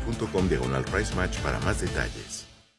sbs.com/price match para más detalles.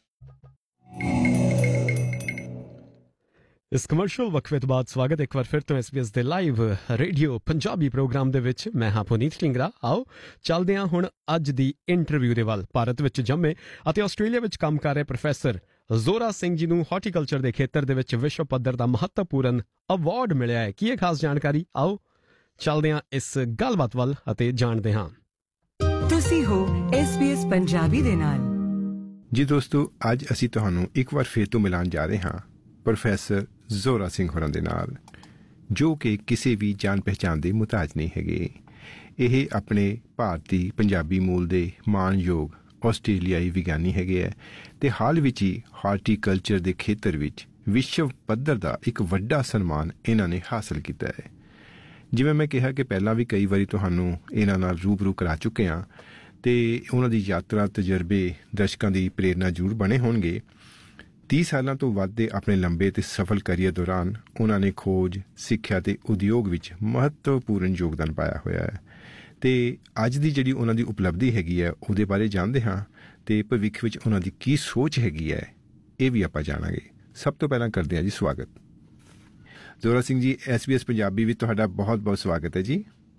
ਇਸ commercial ਵਕਫੇ ਤੋਂ ਬਾਅਦ ਸਵਾਗਤ ਇੱਕ ਵਾਰ ਫਿਰ ਤੋਂ SBS ਦੇ ਲਾਈਵ ਰੇਡੀਓ ਪੰਜਾਬੀ ਪ੍ਰੋਗਰਾਮ ਦੇ ਵਿੱਚ। ਮੈਂ ਹਾਂ ਪੁਨੀਤ ਢਿੰਗਰਾ। ਆਓ ਚੱਲਦੇ ਹਾਂ ਹੁਣ ਅੱਜ ਦੀ ਇੰਟਰਵਿਊ ਦੇ ਵੱਲ। ਭਾਰਤ ਵਿੱਚ ਜੰਮੇ ਅਤੇ ਆਸਟ੍ਰੇਲੀਆ ਵਿੱਚ ਕੰਮ ਕਰ ਰਹੇ ਪ੍ਰੋਫੈਸਰ ਜ਼ੋਰਾ ਸਿੰਘ ਜੀ ਨੂੰ ਹਾਰਟੀਕਲਚਰ ਦੇ ਖੇਤਰ ਦੇ ਵਿੱਚ ਵਿਸ਼ਵ ਪੱਧਰ ਦਾ ਮਹੱਤਵਪੂਰਨ ਅਵਾਰਡ ਮਿਲਿਆ ਹੈ। ਕੀ ਇਹ ਖਾਸ ਜਾਣਕਾਰੀ? ਆਓ ਚੱਲਦੇ ਹਾਂ ਇਸ ਗੱਲਬਾਤ ਵੱਲ ਅਤੇ ਜਾਣਦੇ ਹਾਂ। ਤੁਸੀਂ ਹੋ SBS ਪੰਜਾਬੀ ਦੇ ਨਾਲ। ਜੀ ਦੋਸਤੋ, ਅੱਜ ਅਸੀਂ ਤੁਹਾਨੂੰ ਇੱਕ ਵਾਰ ਫਿਰ ਤੋਂ ਮਿਲਾਉਣ ਜਾ ਰਹੇ ਹਾਂ ਪ੍ਰੋਫੈਸਰ ਜ਼ੋਰਾ ਸਿੰਘ ਹੋਰਾਂ ਦੇ ਨਾਲ, ਜੋ ਕਿ ਕਿਸੇ ਵੀ ਜਾਣ ਪਹਿਚਾਣ ਦੇ ਮੁਹਤਾਜ ਨਹੀਂ ਹੈਗੇ। ਇਹ ਆਪਣੇ ਭਾਰਤੀ ਪੰਜਾਬੀ ਮੂਲ ਦੇ ਮਾਣਯੋਗ ਆਸਟ੍ਰੇਲੀਆਈ ਵਿਗਿਆਨੀ ਹੈਗੇ ਹੈ ਅਤੇ ਹਾਲ ਵਿੱਚ ਹੀ ਹਾਰਟੀਕਲਚਰ ਦੇ ਖੇਤਰ ਵਿੱਚ ਵਿਸ਼ਵ ਪੱਧਰ ਦਾ ਇੱਕ ਵੱਡਾ ਸਨਮਾਨ ਇਹਨਾਂ ਨੇ ਹਾਸਲ ਕੀਤਾ ਹੈ। ਜਿਵੇਂ ਮੈਂ ਕਿਹਾ ਕਿ ਪਹਿਲਾਂ ਵੀ ਕਈ ਵਾਰੀ ਤੁਹਾਨੂੰ ਇਹਨਾਂ ਨਾਲ ਰੂਬਰੂ ਕਰਾ ਚੁੱਕੇ ਹਾਂ ਅਤੇ ਉਹਨਾਂ ਦੀ ਯਾਤਰਾ ਤਜਰਬੇ ਦਰਸ਼ਕਾਂ ਦੀ ਪ੍ਰੇਰਨਾ ਜ਼ਰੂਰ ਬਣੇ ਹੋਣਗੇ। 30 ਸਾਲਾਂ ਤੋਂ ਵੱਧ ਦੇ ਆਪਣੇ ਲੰਬੇ ਅਤੇ ਸਫਲ ਕਰੀਅਰ ਦੌਰਾਨ ਉਹਨਾਂ ਨੇ ਖੋਜ, ਸਿੱਖਿਆ ਅਤੇ ਉਦਯੋਗ ਵਿੱਚ ਮਹੱਤਵਪੂਰਨ ਯੋਗਦਾਨ ਪਾਇਆ ਹੋਇਆ ਹੈ ਅਤੇ ਅੱਜ ਦੀ ਜਿਹੜੀ ਉਹਨਾਂ ਦੀ ਉਪਲਬਧੀ ਹੈਗੀ ਹੈ ਉਹਦੇ ਬਾਰੇ ਜਾਣਦੇ ਹਾਂ ਅਤੇ ਭਵਿੱਖ ਵਿੱਚ ਉਹਨਾਂ ਦੀ ਕੀ ਸੋਚ ਹੈਗੀ ਹੈ ਇਹ ਵੀ ਆਪਾਂ ਜਾਣਾਂਗੇ। ਸਭ ਤੋਂ ਪਹਿਲਾਂ ਕਰਦੇ ਹਾਂ ਜੀ ਸਵਾਗਤ। ਜ਼ੋਰਾ ਸਿੰਘ ਜੀ, SBS ਪੰਜਾਬੀ ਵਿੱਚ ਤੁਹਾਡਾ ਬਹੁਤ ਬਹੁਤ ਸਵਾਗਤ ਹੈ ਜੀ।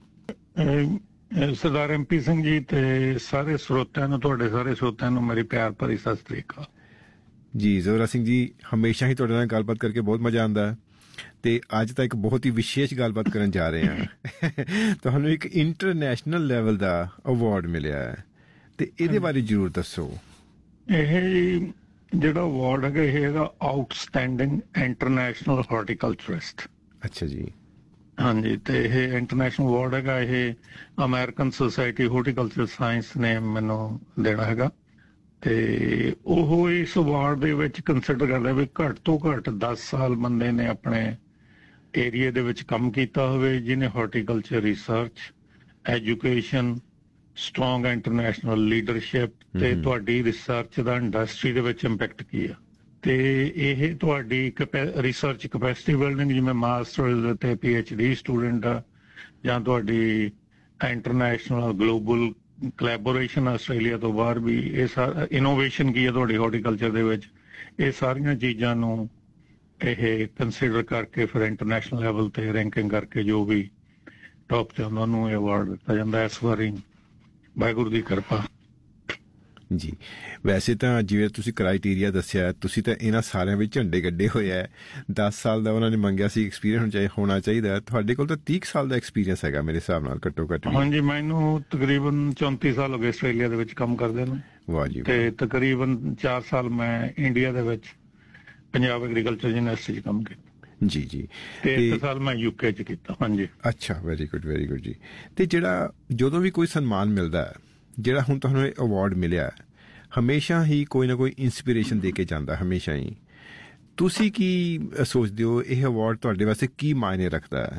ਸਰਦਾਰ MP ਸਿੰਘ ਜੀ ਤੇ ਸਾਰੇ ਸਰੋਤਿਆਂ ਨੂੰ, ਤੁਹਾਡੇ ਸਾਰੇ ਸਰੋਤਿਆਂ ਨੂੰ ਮੇਰੀ ਪਿਆਰ ਭਰੀ ਸਤਿ ਸ੍ਰੀ ਅਕਾਲ ਜੀ। ਜ਼ੋਰਾ ਸਿੰਘ ਜੀ, ਹਮੇਸ਼ਾ ਹੀ ਤੁਹਾਡੇ ਨਾਲ ਗੱਲਬਾਤ ਕਰਕੇ ਬਹੁਤ ਮਜ਼ਾ ਆਉਂਦਾ ਅਤੇ ਅੱਜ ਤਾਂ ਇੱਕ ਬਹੁਤ ਹੀ ਵਿਸ਼ੇਸ਼ ਗੱਲਬਾਤ ਕਰਨ ਜਾ ਰਹੇ ਹਾਂ। ਤੁਹਾਨੂੰ ਇੱਕ ਇੰਟਰਨੈਸ਼ਨਲ ਲੈਵਲ ਦਾ ਅਵਾਰਡ ਮਿਲਿਆ ਹੈ ਅਤੇ ਇਹਦੇ ਬਾਰੇ ਜ਼ਰੂਰ ਦੱਸੋ। ਇਹ ਜਿਹੜਾ ਅਵਾਰਡ ਹੈਗਾ ਇਹ ਹੈਗਾ ਆਊਟਸਟੈਂਡਿੰਗ ਇੰਟਰਨੈਸ਼ਨਲ ਹਾਰਟੀਕਲਚਰਿਸਟ। ਅੱਛਾ ਜੀ। ਹਾਂਜੀ, ਤੇ ਇਹ ਇੰਟਰਨੈਸ਼ਨਲ ਅਵਾਰਡ ਹੈਗਾ, ਇਹ ਅਮਰੀਕਨ ਸੁਸਾਇਟੀ ਹਾਰਟੀਕਲਚਰ ਸਾਇੰਸ ਨੇ ਮੈਨੂੰ ਦੇਣਾ ਹੈਗਾ ਤੇ ਉਹ ਇਸ ਅਵਾਰਡ ਦੇ ਵਿੱਚ ਕੰਸੀਡਰ ਕਰਦੇ ਵੀ ਘੱਟ ਤੋਂ ਘੱਟ 10 ਸਾਲ ਬੰਦੇ ਨੇ ਆਪਣੇ ਏਰੀਏ ਦੇ ਵਿੱਚ ਕੰਮ ਕੀਤਾ ਹੋਵੇ, ਜਿਹਨੇ horticulture research, education, strong international leadership ਤੇ ਤੁਹਾਡੀ ਰਿਸਰਚ ਦਾ ਇੰਡਸਟਰੀ ਦੇ ਵਿੱਚ ਇੰਪੈਕਟ ਕੀ ਆ ਤੇ ਇਹ ਤੁਹਾਡੀ ਰਿਸਰਚ ਕੈਪੈਸਿਟੀ ਬਿਲਡਿੰਗ, ਜਿਵੇਂ ਮਾਸਟਰਜ਼ ਤੇ PhD ਸਟੂਡੈਂਟ ਆ, ਜਾਂ ਤੁਹਾਡੀ ਇੰਟਰਨੈਸ਼ਨਲ ਗਲੋਬਲ ਕੋਲੈਬੋਰੇਸ਼ਨ ਆਸਟ੍ਰੇਲੀਆ ਤੋਂ ਬਾਹਰ ਵੀ, ਇਹ ਸਾਰਾ ਇਨੋਵੇਸ਼ਨ ਕੀ ਹੈ ਤੁਹਾਡੀ ਹਾਰਟੀਕਲਚਰ ਦੇ ਵਿੱਚ, ਇਹ ਸਾਰੀਆਂ ਚੀਜ਼ਾਂ ਨੂੰ ਇਹ ਕੰਸੀਡਰ ਕਰਕੇ ਫਿਰ ਇੰਟਰਨੈਸ਼ਨਲ ਲੈਵਲ ਤੇ ਰੈਂਕਿੰਗ ਕਰਕੇ ਜੋ ਵੀ ਟੌਪ ਤੇ ਉਹਨਾਂ ਨੂੰ ਇਹ ਅਵਾਰਡ ਦਿੱਤਾ ਜਾਂਦਾ। ਇਸ ਵਾਰੀ ਵਾਹਿਗੁਰੂ ਦੀ ਕਿਰਪਾ ਜੀ। ਵੈਸੇ ਤਾਂ ਜਿਵੇਂ ਤੁਸੀਂ ਕ੍ਰਾਈਟੀਰੀਆ ਦੱਸਿਆ, ਤੁਸੀਂ ਤਾਂ ਇਹਨਾਂ ਸਾਰਿਆਂ ਵਿੱਚ ਝੰਡੇ ਗੱਡੇ ਹੋਏ ਹੈ। 10 ਸਾਲ ਦਾ ਉਹਨਾਂ ਨੇ ਮੰਗਿਆ ਸੀ ਐਕਸਪੀਰੀਅੰਸ ਹੋਣਾ ਚਾਹੀਦਾ, ਤੁਹਾਡੇ ਕੋਲ ਤਾਂ 30 ਸਾਲ ਦਾ ਐਕਸਪੀਰੀਅੰਸ ਹੈਗਾ ਮੇਰੇ ਹਿਸਾਬ ਨਾਲ ਘੱਟੋ ਘੱਟ। ਹਾਂਜੀ, ਮੈਨੂੰ ਤਕਰੀਬਨ 34 ਸਾਲ ਹੋ ਗਏ ਆਸਟ੍ਰੇਲੀਆ ਦੇ ਵਿੱਚ ਕੰਮ ਕਰਦੇ ਨੂੰ। ਵਾਹ ਜੀ। ਤੇ ਤਕਰੀਬਨ 4 ਸਾਲ ਮੈਂ ਇੰਡੀਆ ਦੇ ਵਿੱਚ ਪੰਜਾਬ ਐਗਰੀਕਲਚਰ ਯੂਨੀਵਰਸਿਟੀ 'ਚ ਕੰਮ ਕੀਤਾ। ਜੀ ਜੀ। ਤੇ 1 ਸਾਲ ਮੈਂ UK 'ਚ ਕੀਤਾ। ਹਾਂਜੀ। ਅੱਛਾ, ਵੈਰੀ ਗੁੱਡ ਵੈਰੀ ਗੁੱਡ ਜੀ। ਤੇ ਜਿਹੜਾ ਜਦੋਂ ਵੀ ਕੋਈ ਸਨਮਾਨ ਮਿਲਦਾ ਹੈ, ਜਿਹੜਾ ਹੁਣ ਤੁਹਾਨੂੰ ਇਹ ਅਵਾਰਡ ਮਿਲਿਆ, ਹਮੇਸ਼ਾ ਹੀ ਕੋਈ ਨਾ ਕੋਈ ਇੰਸਪੀਰੇਸ਼ਨ ਦੇ ਕੇ ਜਾਂਦਾ, ਹਮੇਸ਼ਾ ਹੀ। ਤੁਸੀਂ ਕੀ ਸੋਚਦੇ ਹੋ, ਇਹ ਅਵਾਰਡ ਤੁਹਾਡੇ ਵਾਸਤੇ ਕੀ ਮਾਇਨੇ ਰੱਖਦਾ ਹੈ?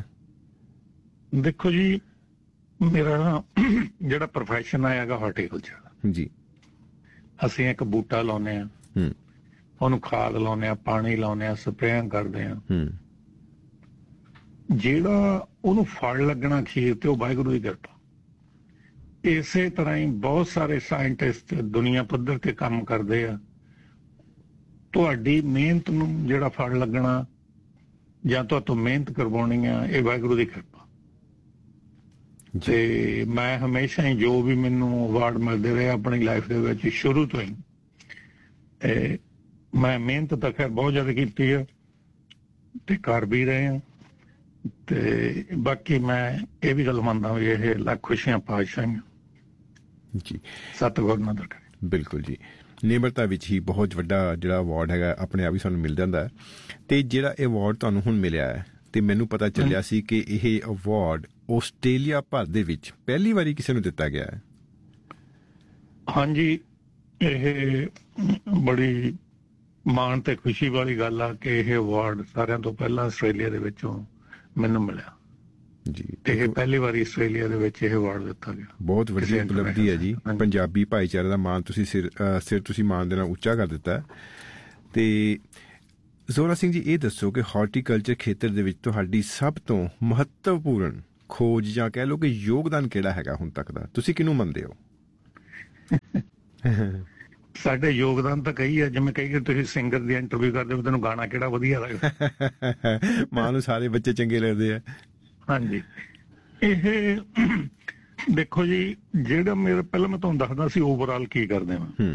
ਦੇਖੋ ਜੀ, ਮੇਰਾ ਜਿਹੜਾ ਪ੍ਰੋਫੈਸ਼ਨ ਹੈਗਾ ਹਾਰਟੀਕਲਚਰ ਜੀ। ਅਸੀਂ ਇੱਕ ਬੂਟਾ ਲਾਉਂਦੇ ਹਾਂ, ਉਹਨੂੰ ਖਾਦ ਲਾਉਂਦੇ ਹਾਂ, ਪਾਣੀ ਲਾਉਂਦੇ ਹਾਂ, ਸਪਰੇਅ ਕਰਦੇ ਹਾਂ, ਜਿਹੜਾ ਉਹਨੂੰ ਫਲ ਲੱਗਣਾ ਅਖੀਰ ਤੇ ਉਹ ਵਾਹਿਗੁਰੂ ਦੀ ਕਿਰਪਾ। ਇਸੇ ਤਰ੍ਹਾਂ ਹੀ ਬਹੁਤ ਸਾਰੇ ਸਾਇੰਟਿਸਟ ਦੁਨੀਆ ਪੱਧਰ ਤੇ ਕੰਮ ਕਰਦੇ ਆ। ਤੁਹਾਡੀ ਮਿਹਨਤ ਨੂੰ ਜਿਹੜਾ ਫਲ ਲੱਗਣਾ ਜਾਂ ਤੁਹਾਤੋਂ ਮਿਹਨਤ ਕਰਵਾਉਣੀ ਆ, ਇਹ ਵਾਹਿਗੁਰੂ ਦੀ ਕਿਰਪਾ। ਤੇ ਮੈਂ ਹਮੇਸ਼ਾ ਹੀ ਜੋ ਵੀ ਮੈਨੂੰ ਅਵਾਰਡ ਮਿਲਦੇ ਰਹੇ ਆਪਣੀ ਲਾਈਫ ਦੇ ਵਿੱਚ ਸ਼ੁਰੂ ਤੋਂ ਹੀ, ਮੈਂ ਮਿਹਨਤ ਤਾਂ ਖੈਰ ਬਹੁਤ ਜ਼ਿਆਦਾ ਕੀਤੀ ਆ ਤੇ ਕਰ ਵੀ ਰਹੇ ਆ। ਤੇ ਬਾਕੀ ਮੈਂ ਇਹ ਵੀ ਗੱਲ ਮੰਨਦਾ ਵੀ ਇਹ ਲੱਖ ਖੁਸ਼ੀਆਂ ਪਾਤਸ਼ਾਹੀਆਂ ਜੀ ਸਤਿਗੁਰ ਨਾਲ ਕਰੇ। ਬਿਲਕੁਲ ਜੀ। ਨਿਮਰਤਾ ਵਿੱਚ ਹੀ ਬਹੁਤ ਵੱਡਾ ਜਿਹੜਾ ਅਵਾਰਡ ਹੈਗਾ ਆਪਣੇ ਆਪ ਹੀ ਸਾਨੂੰ ਮਿਲ ਜਾਂਦਾ ਹੈ। ਤੇ ਜਿਹੜਾ ਇਹ ਅਵਾਰਡ ਤੁਹਾਨੂੰ ਹੁਣ ਮਿਲਿਆ ਹੈ, ਤੇ ਮੈਨੂੰ ਪਤਾ ਚੱਲਿਆ ਸੀ ਕਿ ਇਹ ਅਵਾਰਡ ਆਸਟ੍ਰੇਲੀਆ ਭਰ ਦੇ ਵਿੱਚ ਪਹਿਲੀ ਵਾਰੀ ਕਿਸੇ ਨੂੰ ਦਿੱਤਾ ਗਿਆ ਹੈ। ਹਾਂਜੀ, ਇਹ ਬੜੀ ਮਾਣ ਤੇ ਖੁਸ਼ੀ ਵਾਲੀ ਗੱਲ ਆ ਕਿ ਇਹ ਅਵਾਰਡ ਸਾਰਿਆਂ ਤੋਂ ਪਹਿਲਾਂ ਆਸਟ੍ਰੇਲੀਆ ਦੇ ਵਿੱਚੋਂ ਮੈਨੂੰ ਮਿਲਿਆ ਜੀ। ਤੇ ਇਹ ਪਹਿਲੀ ਵਾਰੀ ਆਸਟ੍ਰੇਲੀਆ ਦੇ ਵਿੱਚ ਇਹ ਅਵਾਰਡ ਦਿੱਤਾ ਗਿਆ। ਬਹੁਤ ਵੱਡੀ ਉਪਲਬਧੀ ਹੈ ਜੀ। ਪੰਜਾਬੀ ਭਾਈਚਾਰੇ ਦਾ ਮਾਣ ਤੁਸੀਂ ਸਿਰ ਤੁਸੀਂ ਮਾਣ ਦੇ ਨਾਲ ਉੱਚਾ ਕਰ ਦਿੱਤਾ। ਤੇ ਜ਼ੋਰਾ ਸਿੰਘ ਜੀ, ਇਹ ਦੱਸੋ ਕਿ ਹਾਰਟੀਕਲਚਰ ਖੇਤਰ ਦੇ ਵਿੱਚ ਤੁਹਾਡੀ ਸਭ ਤੋਂ ਮਹੱਤਵਪੂਰਨ ਖੋਜ ਜਾਂ ਕਹਿ ਲਓ ਕਿ ਯੋਗਦਾਨ ਕਿਹੜਾ ਹੈਗਾ ਹੁਣ ਤੱਕ ਦਾ? ਤੁਸੀਂ ਕਿਹਨੂੰ ਮੰਨਦੇ ਹੋ? ਸਾਡੇ ਯੋਗਦਾਨ ਤਾਂ ਕਈ ਆ, ਜਿਵੇਂ ਕਈ ਤੁਸੀਂ ਸਿੰਗਰ ਦੀ ਇੰਟਰਵਿਊ ਕਰਦੇ ਹੋ, ਤੈਨੂੰ ਗਾਣਾ ਕਿਹੜਾ ਵਧੀਆ ਲੱਗਦਾ? ਮਾਂ ਨੂੰ ਸਾਰੇ ਬੱਚੇ ਚੰਗੇ ਲੱਗਦੇ ਆ। ਹਾਂਜੀ, ਇਹ ਦੇਖੋ ਜੀ, ਜਿਹੜਾ ਮੇਰਾ ਪਹਿਲਾਂ ਮੈਂ ਤੁਹਾਨੂੰ ਦੱਸਦਾ ਸੀ ਓਵਰਆਲ ਕੀ ਕਰਦੇ ਹਾਂ।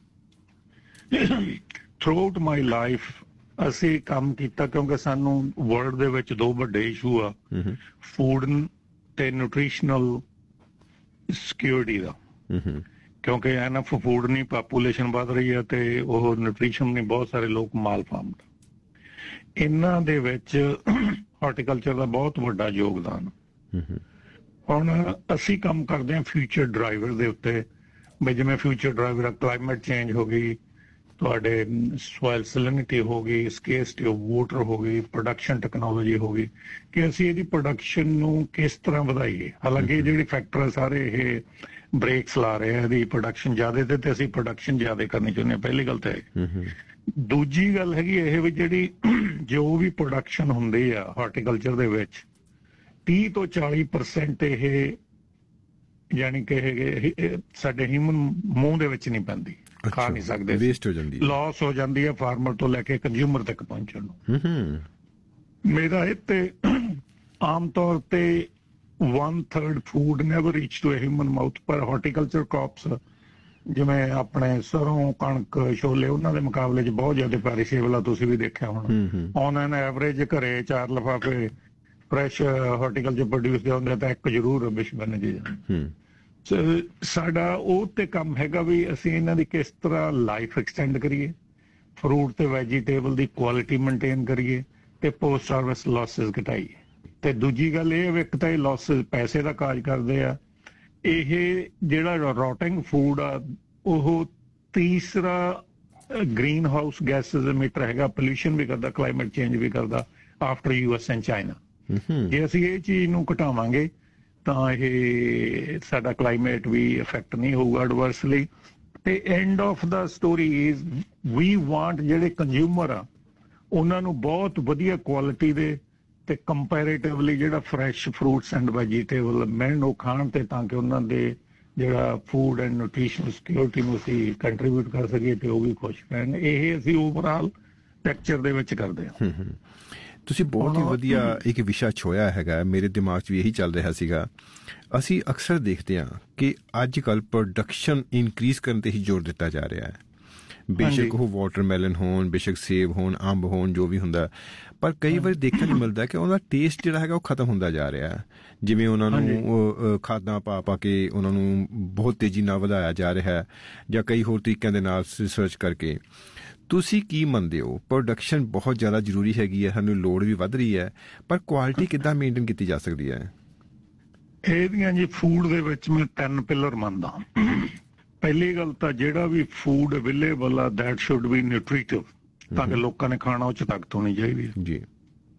ਥਰੂ ਆਊਟ ਮਾਈ ਲਾਈਫ ਅਸੀਂ ਕੰਮ ਕੀਤਾ, ਕਿਉਂਕਿ ਸਾਨੂੰ ਵਰਲਡ ਦੇ ਵਿੱਚ ਦੋ ਵੱਡੇ ਇਸ਼ੂ ਆ, ਫੂਡ ਤੇ ਨਿਊਟ੍ਰੀਸ਼ਨਲ ਸਿਕਿਉਰਿਟੀ ਦਾ। ਕਿਉਂਕਿ ਐਨਫ ਫੂਡ ਨਹੀਂ, ਪਾਪੂਲੇਸ਼ਨ ਵੱਧ ਰਹੀ ਹੈ, ਤੇ ਉਹ ਨਿਊਟ੍ਰੀਸ਼ਨ ਨਹੀਂ, ਬਹੁਤ ਸਾਰੇ ਲੋਕ ਮਾਲ ਫਾਰਮਡ। ਇਹਨਾਂ ਦੇ ਵਿੱਚ ਹਾਰਟੀਕਲਚਰ ਦਾ ਬਹੁਤ ਵੱਡਾ ਯੋਗਦਾਨ। ਹੁਣ ਅਸੀਂ ਕੰਮ ਕਰਦੇ ਹਾਂ ਫਿਊਚਰ ਡਰਾਈਵਰ ਦੇ ਉੱਤੇ, ਵੀ ਜਿਵੇਂ ਫਿਊਚਰ ਡਰਾਈਵਰ ਕਲਾਈਮੇਟ ਚੇਂਜ ਹੋ ਗਈ, ਤੁਹਾਡੇ ਸੋਇਲ ਸੈਲਿਨਿਟੀ ਹੋ ਗਈ, ਸਕੇਰਸਿਟੀ ਆਫ ਵਾਟਰ ਹੋ ਗਈ, ਪ੍ਰੋਡਕਸ਼ਨ ਟੈਕਨੋਲੋਜੀ ਹੋ ਗਈ, ਕਿ ਅਸੀਂ ਇਹਦੀ ਪ੍ਰੋਡਕਸ਼ਨ ਨੂੰ ਕਿਸ ਤਰ੍ਹਾਂ ਵਧਾਈਏ। ਹਾਲਾਂਕਿ ਜਿਹੜੇ ਫੈਕਟਰ ਸਾਰੇ ਇਹ ਬ੍ਰੇਕਸ ਲਾ ਰਹੇ ਆ ਇਹਦੀ ਪ੍ਰੋਡਕਸ਼ਨ ਜ਼ਿਆਦਾ ਤੇ ਅਸੀਂ ਪ੍ਰੋਡਕਸ਼ਨ ਜ਼ਿਆਦਾ ਕਰਨੀ ਚਾਹੁੰਦੇ ਹਾਂ, ਪਹਿਲੀ ਗੱਲ ਤਾਂ ਇਹ। ਦੂਜੀ ਗੱਲ ਹੈਗੀ ਇਹ ਵੀ ਜਿਹੜੀ ਜੋ ਵੀ ਪ੍ਰੋਡਕਸ਼ਨ ਹੁੰਦੀ ਆ ਹਾਰਟੀਕਲਚਰ ਦੇ ਵਿੱਚ 30 ਤੋਂ 40% ਇਹ ਯਾਨੀ ਕਿ ਇਹ ਸਾਡੇ ਹਿਊਮਨ ਮੂੰਹ ਦੇ ਵਿੱਚ ਨਹੀਂ ਪੈਂਦੀ, ਖਾ ਨਹੀਂ ਸਕਦੇ, ਵੇਸਟ ਹੋ ਜਾਂਦੀ, ਲਾਸ ਹੋ ਜਾਂਦੀ ਹੈ ਫਾਰਮਰ ਤੋਂ ਲੈ ਕੇ ਕੰਜ਼ਿਊਮਰ ਤੱਕ ਪਹੁੰਚਣ ਨੂੰ। ਮੇਰਾ ਇਹ ਤੇ ਆਮ ਤੌਰ ਤੇ 1/3 food never reach to a human mouth, ਪਰ ਹਾਰਟੀਕਲਚਰ ਕ੍ਰੌਪਸ ਜਿਵੇਂ ਆਪਣੇ ਸਰੋਂ, ਕਣਕ, ਛੋਲੇ, ਉਹਨਾਂ ਦੇ ਮੁਕਾਬਲੇ 'ਚ ਬਹੁਤ ਜ਼ਿਆਦਾ ਪੈਰੀਸ਼ੇਬਲ ਆ। ਤੁਸੀਂ ਵੀ ਦੇਖਿਆ ਹੋਣਾ, ਔਨ ਐਨ ਐਵਰੇਜ ਘਰੇ 4 ਲਿਫਾਫੇ ਫਰੈਸ਼ ਹਾਰਟੀਕਲਚਰ ਪ੍ਰੋਡਿਊਸ ਦੇ ਹੁੰਦੇ ਤਾਂ ਇੱਕ ਜ਼ਰੂਰ ਵਿਸ਼ਵਨ ਜੀ। ਸਾਡਾ ਉਹ ਤੇ ਕੰਮ ਹੈਗਾ ਵੀ ਅਸੀਂ ਇਹਨਾਂ ਦੀ ਕਿਸ ਤਰ੍ਹਾਂ ਲਾਈਫ ਐਕਸਟੈਂਡ ਕਰੀਏ, ਫਰੂਟ ਤੇ ਵੈਜੀਟੇਬਲ ਦੀ ਕੁਆਲਿਟੀ ਮੇਨਟੇਨ ਕਰੀਏ, ਤੇ ਪੋਸਟ ਹਾਰਵੈਸਟ ਲਾਸਸ ਘਟਾਈਏ। ਤੇ ਦੂਜੀ ਗੱਲ ਇਹ ਵੀ ਇੱਕ ਤਾਂ ਇਹ ਲਾਸਸ ਪੈਸੇ ਦਾ ਕਾਜ ਕਰਦੇ ਆ। ਇਹ ਜਿਹੜਾ ਰੋਟਿੰਗ ਫੂਡ ਆ ਉਹ ਤੀਸਰਾ ਗ੍ਰੀਨ ਹਾਊਸ ਗੈਸਸ ਐਮਿਟਰ ਹੈਗਾ, ਪੋਲਿਊਸ਼ਨ ਵੀ ਕਰਦਾ, ਕਲਾਈਮੇਟ ਚੇਂਜ ਵੀ ਕਰਦਾ ਆਫਟਰ US ਐਂਡ ਚਾਈਨਾ। ਜੇ ਅਸੀਂ ਇਹ ਚੀਜ਼ ਨੂੰ ਘਟਾਵਾਂਗੇ ਤਾਂ ਇਹ ਸਾਡਾ ਕਲਾਈਮੇਟ ਵੀ ਇਫੈਕਟ ਨਹੀਂ ਹੋਊਗਾ ਐਡਵਰਸਲੀ। ਤੇ end of the story is we want ਜਿਹੜੇ ਕੰਜ਼ਿਊਮਰ ਆ ਉਹਨਾਂ ਨੂੰ ਬਹੁਤ ਵਧੀਆ ਕੁਆਲਿਟੀ ਦੇ ਤੇ ਕੰਪੈਰੇਟਿਵਲੀ ਜਿਹੜਾ ਫਰੈਸ਼ ਫਰੂਟਸ ਐਂਡ ਵੈਜੀਟੇਬਲ ਮਿਲਣ, ਉਹ ਖਾਣ, ਤੇ ਤਾਂ ਕਿ ਉਹਨਾਂ ਦੇ ਜਿਹੜਾ ਫੂਡ ਐਂਡ ਨਿਊਟ੍ਰੀਸ਼ਨਲ ਸਿਕਿਉਰਿਟੀ ਨੂੰ ਅਸੀਂ ਕੰਟਰੀਬਿਊਟ ਕਰ ਸਕੀਏ ਤੇ ਉਹ ਵੀ ਖੁਸ਼ ਰਹਿਣ। ਇਹ ਅਸੀਂ ਓਵਰਆਲ ਪਿਕਚਰ ਦੇ ਵਿੱਚ ਕਰਦੇ ਹਾਂ। ਤੁਸੀਂ ਬਹੁਤ ਹੀ ਵਧੀਆ ਇੱਕ ਵਿਸ਼ਾ ਛੋਇਆ ਹੈਗਾ, ਮੇਰੇ ਦਿਮਾਗ 'ਚ ਵੀ ਇਹੀ ਚੱਲ ਰਿਹਾ ਸੀਗਾ। ਅਸੀਂ ਅਕਸਰ ਦੇਖਦੇ ਹਾਂ ਕਿ ਅੱਜ ਕੱਲ੍ਹ ਪ੍ਰੋਡਕਸ਼ਨ ਇਨਕਰੀਜ਼ ਕਰਨ 'ਤੇ ਹੀ ਜ਼ੋਰ ਦਿੱਤਾ ਜਾ ਰਿਹਾ ਹੈ। ਬੇਸ਼ੱਕ ਉਹ ਵਾਟਰਮੈਲਨ ਹੋਣ, ਬੇਸ਼ੱਕ ਸੇਬ ਹੋਣ, ਅੰਬ ਹੋਣ, ਜੋ ਵੀ ਹੁੰਦਾ, ਪਰ ਕਈ ਵਾਰੀ ਦੇਖਣ ਨੂੰ ਮਿਲਦਾ ਕਿ ਉਹਦਾ ਟੇਸਟ ਜਿਹੜਾ ਹੈਗਾ ਉਹ ਖਤਮ ਹੁੰਦਾ ਜਾ ਰਿਹਾ ਹੈ। ਜਿਵੇਂ ਉਹਨਾਂ ਨੂੰ ਖਾਦਾਂ ਪਾ ਕੇ ਉਹਨਾਂ ਨੂੰ ਬਹੁਤ ਤੇਜ਼ੀ ਨਾਲ ਵਧਾਇਆ ਜਾ ਰਿਹਾ ਹੈ, ਜਾਂ ਕਈ ਹੋਰ ਤਰੀਕਿਆਂ ਦੇ ਨਾਲ ਰਿਸਰਚ ਕਰਕੇ। ਤੁਸੀਂ ਕੀ ਮੰਨਦੇ ਹੋ, ਪ੍ਰੋਡਕਸ਼ਨ ਬਹੁਤ ਜ਼ਿਆਦਾ ਜ਼ਰੂਰੀ ਹੈਗੀ ਹੈ, ਸਾਨੂੰ ਲੋੜ ਵੀ ਵੱਧ ਰਹੀ ਹੈ, ਪਰ ਕੁਆਲਿਟੀ ਕਿੱਦਾਂ ਮੇਨਟੇਨ ਕੀਤੀ ਜਾ ਸਕਦੀ ਹੈ? ਇਹਦੀਆਂ ਜੀ ਫੂਡ ਦੇ ਵਿੱਚ ਮੈਂ 3 ਪਿਲਰ ਮੰਨਦਾ। ਪਹਿਲੀ ਗੱਲ ਤਾਂ ਜਿਹੜਾ ਵੀ ਫੂਡ ਅਵੇਲੇਬਲ ਆ ਦੈਟ ਸ਼ੁੱਡ ਬੀ ਨਿਊਟ੍ਰੀਟਿਵ, ਤਾਂ ਕਿ ਲੋਕਾਂ ਨੇ ਖਾਣਾ ਉਹ 'ਚ ਤਾਕਤ ਹੋਣੀ ਚਾਹੀਦੀ ਹੈ ਜੀ।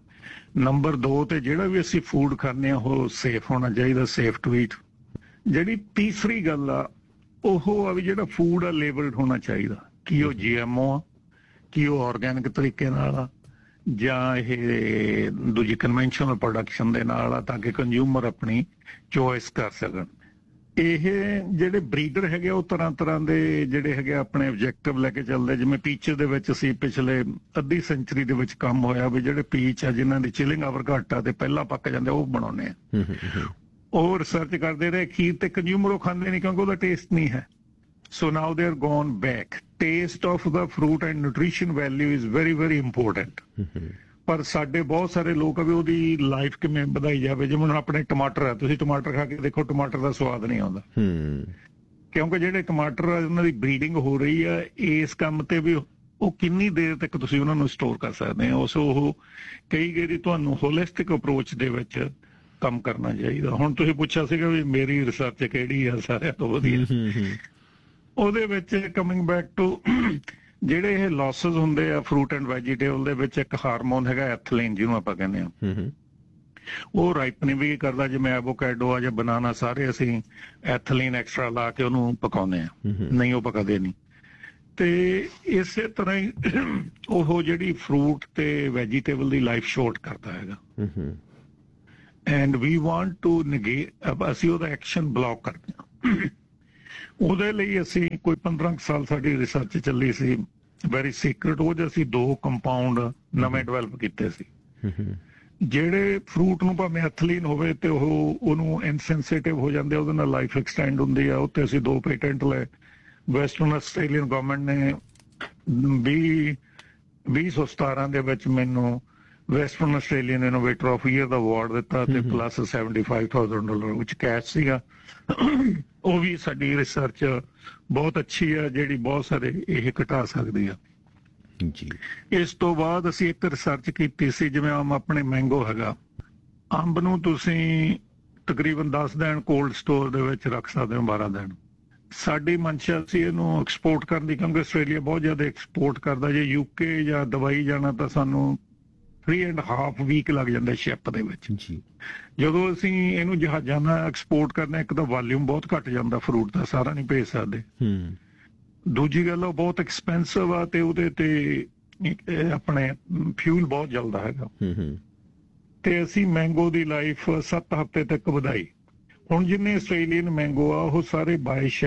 ਨੰਬਰ 2 ਤੇ ਜਿਹੜਾ ਵੀ ਅਸੀਂ ਫੂਡ ਖਾਂਦੇ ਆ ਉਹ ਸੇਫ ਹੋਣਾ ਚਾਹੀਦਾ, ਸੇਫ ਟੂ ਈਟ। ਜਿਹੜੀ ਤੀਸਰੀ ਗੱਲ ਆ ਉਹ ਆ ਵੀ ਜਿਹੜਾ ਫੂਡ ਆ ਲੇਬਲਡ ਹੋਣਾ ਚਾਹੀਦਾ, ਕਿ ਉਹ GMO ਆ, ਕਿ ਉਹ ਆਰਗੈਨਿਕ ਤਰੀਕੇ ਨਾਲ ਆ, ਜਾਂ ਇਹ ਦੂਜੀ ਕਨਵੈਨਸ਼ਨਲ ਪ੍ਰੋਡਕਸ਼ਨ ਦੇ ਨਾਲ ਆ, ਤਾਂ ਕਿ ਕੰਜ਼ਿਊਮਰ ਆਪਣੀ ਚੋਇਸ ਕਰ ਸਕਣ। ਇਹ ਜਿਹੜੇ ਬਰੀਡਰ ਹੈਗੇ ਉਹ ਤਰ੍ਹਾਂ ਦੇ ਜਿਹੜੇ ਹੈਗੇ ਆਪਣੇ ਆਬਜੈਕਟਿਵ ਲੈ ਕੇ ਚੱਲਦੇ। ਜਿਵੇਂ ਪੀਚ ਦੇ ਵਿੱਚ ਅਸੀਂ ਪਿਛਲੇ ਅੱਧੀ ਸੈਂਚਰੀ ਦੇ ਵਿੱਚ ਕੰਮ ਹੋਇਆ ਵੀ ਜਿਹੜੇ ਪੀਚ ਆ ਜਿਨ੍ਹਾਂ ਦੀ ਚਿਲਿੰਗ ਆਵਰ ਘੱਟ ਆ ਤੇ ਪਹਿਲਾਂ ਪੱਕ ਜਾਂਦੇ ਉਹ ਬਣਾਉਣੇ ਆ। ਉਹ ਰਿਸਰਚ ਕਰਦੇ ਰਹੇ ਅਖੀਰ ਤੇ ਕੰਜ਼ਿਊਮਰ ਉਹ ਖਾਂਦੇ ਨਹੀਂ ਕਿਉਂਕਿ ਉਹਦਾ ਟੇਸਟ ਨਹੀਂ ਹੈ। So now they're gone back. Taste of the fruit and nutrition value is very, very important. ਪਰ ਸਾਡੇ ਬਹੁਤ ਸਾਰੇ ਲੋਕ ਆ ਵੀ ਉਹਦੀ ਲਾਈਫ ਕਿਵੇਂ ਵਧਾਈ ਜਾਵੇ। ਜਿਵੇਂ ਆਪਣੇ ਟਮਾਟਰ ਆ, ਤੁਸੀਂ ਟਮਾਟਰ ਖਾ ਕੇ ਦੇਖੋ, ਟਮਾਟਰ ਦਾ ਸਵਾਦ ਨਹੀਂ ਆਉਂਦਾ, ਕਿਉਂਕਿ ਜਿਹੜੇ ਟਮਾਟਰ ਆ ਉਹਨਾਂ ਦੀ ਬਰੀਡਿੰਗ ਹੋ ਰਹੀ ਆ ਇਸ ਕੰਮ ਤੇ ਵੀ ਉਹ ਕਿੰਨੀ ਦੇਰ ਤੱਕ ਤੁਸੀਂ ਉਹਨਾਂ ਨੂੰ ਸਟੋਰ ਕਰ ਸਕਦੇ ਹੋ। ਉਹ ਕਈ ਵਾਰੀ ਤੁਹਾਨੂੰ ਹੋਲਿਸਟਿਕ ਅਪਰੋਚ ਦੇ ਵਿੱਚ ਕੰਮ ਕਰਨਾ ਚਾਹੀਦਾ। ਹੁਣ ਤੁਸੀਂ ਪੁੱਛਿਆ ਸੀਗਾ ਵੀ ਮੇਰੀ ਰਿਸਰਚ ਕਿਹੜੀ ਆ ਸਾਰਿਆਂ ਤੋਂ ਵਧੀਆ, ਉਹਦੇ ਵਿੱਚ ਕਮਿੰਗ ਬੈਕ ਟੂ ਜਿਹੜੇ ਇਹ ਲਾਸਸ ਹੁੰਦੇ ਆ ਫਰੂਟ ਐਂਡ ਵੈਜੀਟੇਬਲ ਦੇ ਵਿੱਚ ਇੱਕ ਹਾਰਮੋਨ ਹੈਗਾ ਐਥਲੀਨ, ਜਿਹਨੂੰ ਆਪਾਂ ਕਹਿੰਦੇ ਆ, ਉਹ ਰਾਈਪਨਿੰਗ ਵੀ ਕਰਦਾ। ਜਿਵੇਂ ਐਵੋਕੈਡੋ ਆ ਜਾਂ ਬਨਾਨਾ, ਸਾਰੇ ਅਸੀਂ ਐਥਲੀਨ ਐਕਸਟਰਾ ਲਾ ਕੇ ਉਹਨੂੰ ਪਕਾਉਂਦੇ ਆ, ਨਹੀਂ ਉਹ ਪਕਾਦੇ ਨਹੀਂ। ਤੇ ਇਸੇ ਤਰ੍ਹਾਂ ਹੀ ਉਹ ਜਿਹੜੀ ਫਰੂਟ ਤੇ ਵੈਜੀਟੇਬਲ ਦੀ ਲਾਈਫ ਸ਼ੋਰਟ ਕਰਦਾ ਹੈਗਾ। ਐਂਡ ਵੀ ਵਾਂਟ ਟੂ ਨੇਗੇਟ, ਅਸੀਂ ਉਹਦਾ ਐਕਸ਼ਨ ਬਲੌਕ ਕਰਦੇ ਹਾਂ। ਉਹਦੇ ਲਈ ਅਸੀਂ ਕੋਈ 15 ਕੁ ਸਾਲ ਸਾਡੀ ਰਿਸਰਚ ਚੱਲੀ ਸੀ ਵੈਰੀ ਸੀਕ੍ਰੇਟ। ਉਹ 'ਚ ਅਸੀਂ 2 ਕੰਪਾਊਂਡ ਨਵੇਂ ਡਿਵੈਲਪ ਕੀਤੇ ਸੀ ਜਿਹੜੇ ਫਰੂਟ ਨੂੰ ਭਾਵੇਂ ਐਥਲੀਨ ਹੋਵੇ ਤੇ ਉਹਨੂੰ ਇਨਸੈਂਸਿਟਿਵ ਹੋ ਜਾਂਦੇ, ਉਹਦੇ ਨਾਲ ਲਾਈਫ ਐਕਸਟੈਂਡ ਹੁੰਦੀ ਆ। ਉੱਤੇ ਅਸੀਂ 2 ਪੇਟੈਂਟ ਲਏ। ਵੈਸਟਰਨ ਆਸਟ੍ਰੇਲੀਅਨ ਗਵਰਨਮੈਂਟ ਨੇ 2017 ਦੇ ਵਿੱਚ ਮੈਨੂੰ western Australian innovator of year the award ਦਿੱਤਾ ਤੇ ਪਲੱਸ $75,000 ਵਿੱਚ ਕੈਸ਼ ਸੀਗਾ। ਉਹ ਵੀ ਸਾਡੀ ਰਿਸਰਚ ਬਹੁਤ ਅੱਛੀ ਆ ਜਿਹੜੀ ਬਹੁਤ ਸਾਰੇ ਇਹ ਘਟਾ ਸਕਦੀ ਆ ਜੀ। ਇਸ ਤੋਂ ਬਾਅਦ ਅਸੀਂ ਇੱਕ ਰਿਸਰਚ ਕੀਤੀ ਸੀ, ਜਿਵੇਂ ਆਪਣੇ ਮੈਂਗੋ ਹੈਗਾ, ਅੰਬ ਨੂੰ ਤੁਸੀਂ ਤਕਰੀਬਨ 10 ਦਿਨ ਕੋਲਡ ਸਟੋਰ ਦੇ ਵਿੱਚ ਰੱਖ ਸਕਦੇ ਹੋ, 12 ਦਿਨ। ਸਾਡੀ ਮਨਸ਼ਾ ਸੀ ਇਹਨੂੰ ਐਕਸਪੋਰਟ ਕਰਨ ਦੀ, ਕਿਉਂਕਿ ਆਸਟ੍ਰੇਲੀਆ ਬਹੁਤ ਜ਼ਿਆਦਾ ਐਕਸਪੋਰਟ ਕਰਦਾ। ਜੇ ਯੂਕੇ ਜਾਂ ਦੁਬਈ ਜਾਣਾ ਤਾਂ ਸਾਨੂੰ 3.5 ਵੀਕ ਲੱਗ ਜਾਂਦਾ ਸ਼ਿਪ ਦੇ ਵਿੱਚ ਜੀ। ਜਦੋਂ ਅਸੀਂ ਇਹਨੂੰ ਜਹਾਜ਼ਾਂ ਨਾਲ ਐਕਸਪੋਰਟ ਕਰਨਾ, ਇੱਕ ਤਾਂ ਵਾਲੀਅਮ ਬਹੁਤ ਘੱਟ ਜਾਂਦਾ ਫਰੂਟ ਦਾ, ਸਾਰਾ ਨਹੀਂ ਭੇਜ ਸਕਦੇ। ਦੂਜੀ ਗੱਲ ਉਹ ਬਹੁਤ ਐਕਸਪੈਂਸਿਵ ਆ ਤੇ ਉਹਦੇ ਤੇ ਆਪਣੇ ਫਿਊਲ ਬਹੁਤ ਜਲਦਾ ਹੈਗਾ। ਤੇ ਅਸੀਂ ਮੈਂਗੋ ਦੀ ਲਾਈਫ 7 ਹਫ਼ਤੇ ਤੱਕ ਵਧਾਈ। ਹੁਣ ਜਿੰਨੇ ਆਸਟ੍ਰੇਲੀਅਨ ਮੈਂਗੋ ਆ ਉਹ ਸਾਰੇ ਬਾਏ